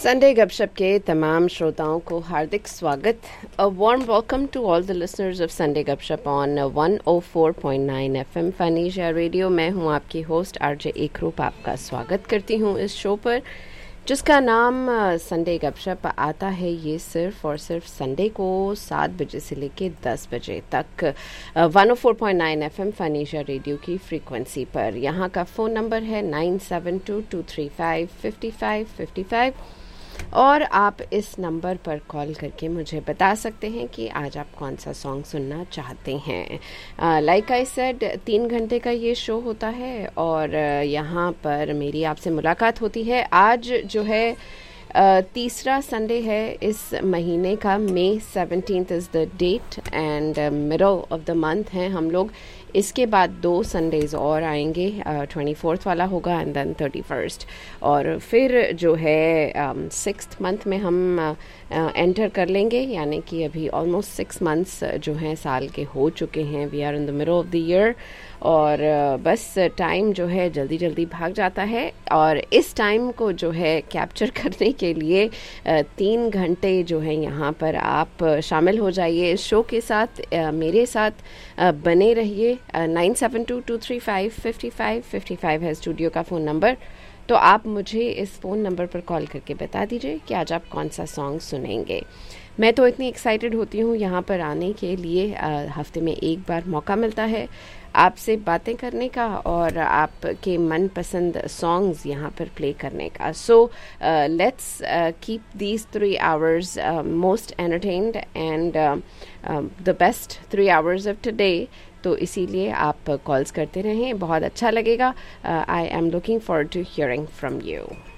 Sunday गपशप के तमाम श्रोताओं को हार्दिक स्वागत. A warm welcome to all the listeners of Sunday Gupshup on 104.9 FM फनीजा radio. मैं हूं आपकी होस्ट आरजे एकरूप. आपका स्वागत करती हूं इस शो पर जिसका नाम संडे गपशप आता है. ये सिर्फ और सिर्फ संडे को 7 बजे से लेके 10 बजे तक 104.9 FM फनीजा रेडियो की फ्रीक्वेंसी पर. यहाँ का फ़ोन नंबर है 9722355555 और आप इस नंबर पर कॉल करके मुझे बता सकते हैं कि आज आप कौन सा सॉन्ग सुनना चाहते हैं. लाइक आई सेड 3 घंटे का ये शो होता है और यहाँ पर मेरी आपसे मुलाकात होती है. आज जो है तीसरा संडे है इस महीने का. May 17th is the date and middle of the month हैं हम लोग. इसके बाद 2 संडेज़ और आएंगे. 24th वाला होगा एंड देन 31st. और फिर जो है 6th मंथ में हम एंटर कर लेंगे. यानी कि अभी ऑलमोस्ट 6 मंथ्स जो हैं साल के हो चुके हैं. We are in the middle of the year और बस टाइम जो है जल्दी जल्दी भाग जाता है. और इस टाइम को जो है कैप्चर करने के लिए 3 घंटे जो है यहाँ पर आप शामिल हो जाइए इस शो के साथ. मेरे साथ बने रहिए. 9722355555 है स्टूडियो का फ़ोन नंबर. तो आप मुझे इस फ़ोन नंबर पर कॉल करके बता दीजिए कि आज आप कौन सा सॉन्ग सुनेंगे. मैं तो इतनी एक्साइटेड होती हूँ यहाँ पर आने के लिए. हफ्ते में एक बार मौका मिलता है आपसे बातें करने का और आपके मनपसंद सॉन्ग्स यहाँ पर प्ले करने का. So let's keep these 3 hours most entertained and the best 3 hours of today. तो इसीलिए आप कॉल्स करते रहें. बहुत अच्छा लगेगा. I am looking forward to hearing from you.